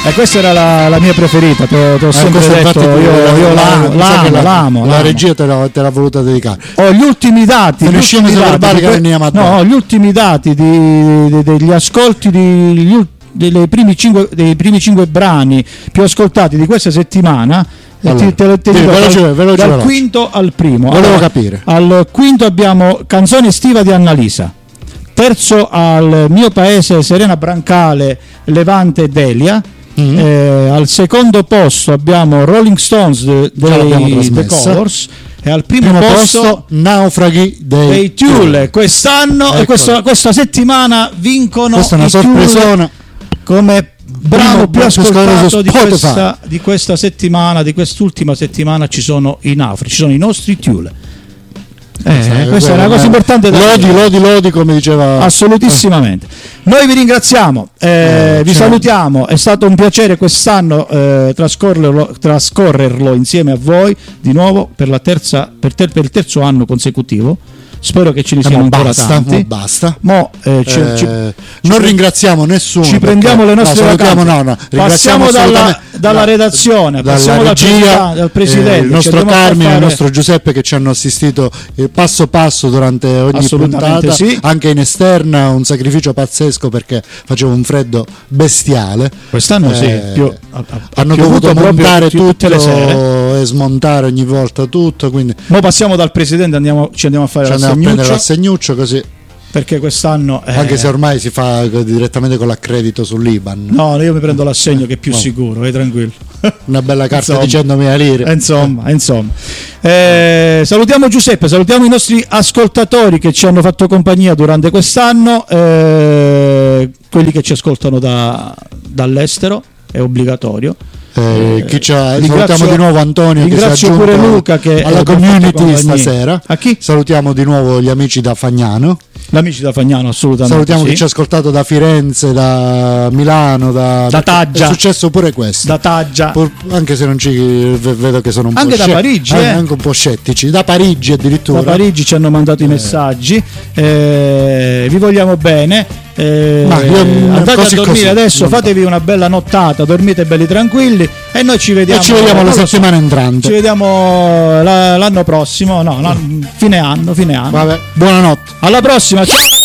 E questa era la mia preferita, ti ho sempre detto, io l'amo. La regia te l'ha voluta dedicare. Gli ultimi dati, gli ultimi dati degli ascolti dei primi 5 brani più ascoltati di questa settimana. Allora, veloce, dal quinto al primo. Volevo capire. Al quinto abbiamo Canzone estiva di Annalisa. Terzo al Mio paese Serena Brancale, Levante e Delia. Al secondo posto abbiamo Rolling Stones dei The Colors. E al primo posto Naufraghi dei Tulle. Quest'anno e questa settimana vincono. Questa è una sorpresona come brano più ascoltato di questa settimana, di quest'ultima settimana. Ci sono i naufraghi, ci sono i nostri Tulle. Questa è una cosa importante. Lodi, come diceva. Assolutissimamente. Noi vi ringraziamo, vi salutiamo. È stato un piacere quest'anno trascorrerlo insieme a voi di nuovo per il terzo anno consecutivo. Spero che ce ne siano ancora tanti. Basta. Non ringraziamo nessuno. Ci prendiamo le nostre vacanze. Passiamo dalla redazione, passiamo dal presidente, il nostro Carmine, il nostro Giuseppe che ci hanno assistito passo passo durante ogni puntata, anche in esterna, un sacrificio pazzesco perché faceva un freddo bestiale. Quest'anno hanno dovuto montare tutte le sere e smontare ogni volta tutto. Quindi ora passiamo dal presidente, ci andiamo a fare l'assegnuccio così, perché quest'anno anche se ormai si fa direttamente con l'accredito sull'Iban. No, io mi prendo l'assegno che è più sicuro, tranquillo. Una bella carta di 100.000 lire. Insomma. Salutiamo Giuseppe, salutiamo i nostri ascoltatori che ci hanno fatto compagnia durante quest'anno, quelli che ci ascoltano dall'estero, è obbligatorio. Salutiamo di nuovo Antonio, ringrazio che si è pure Luca che alla community stasera. A chi? Salutiamo di nuovo gli amici da Fagnano. L'amici da Fagnano, assolutamente. Salutiamo chi ci ha ascoltato da Firenze, da Milano, da Taggia. È successo pure questo. Da Taggia. Anche se non ci vedo che sono un anche po' da Parigi, anche un po' scettici. Da Parigi addirittura. Da Parigi ci hanno mandato i messaggi. Vi vogliamo bene. Andate a dormire adesso, fatevi una bella nottata, dormite belli tranquilli e noi ci vediamo la settimana entrante. Ci vediamo l'anno prossimo, fine anno. Vabbè, buonanotte. Alla prossima, ciao.